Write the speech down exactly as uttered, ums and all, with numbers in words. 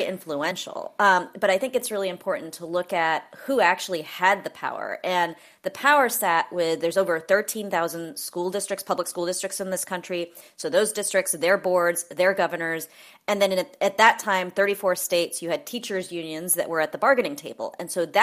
influential. Um, but I think it's really important to look at who actually had the power. And the power sat with, there's over thirteen thousand school districts, public school districts in this country. So those districts, their boards, their governors. And then in, at that time, thirty-four states, you had teachers unions that were at the bargaining table. And so that